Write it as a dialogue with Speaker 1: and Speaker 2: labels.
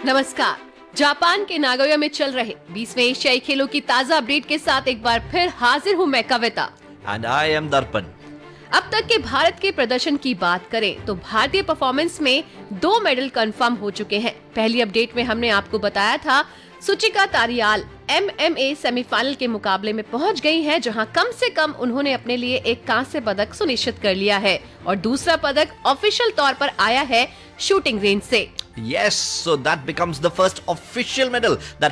Speaker 1: नमस्कार। जापान के नागोया में चल रहे 20वें एशियाई खेलों की ताजा अपडेट के साथ एक बार फिर हाजिर हूँ मैं कविता।
Speaker 2: And I am Darpan.
Speaker 1: अब तक के भारत के प्रदर्शन की बात करें तो भारतीय परफॉर्मेंस में 2 मेडल कंफर्म हो चुके हैं। पहली अपडेट में हमने आपको बताया था सुचिका तारियाल MMA सेमीफाइनल के मुकाबले में पहुंच गई हैं, जहां कम से कम उन्होंने अपने लिए एक कांस्य पदक सुनिश्चित कर लिया है और दूसरा पदक ऑफिशियल तौर पर आया है शूटिंग रेंज से।
Speaker 2: Yes, so that becomes the first official medal that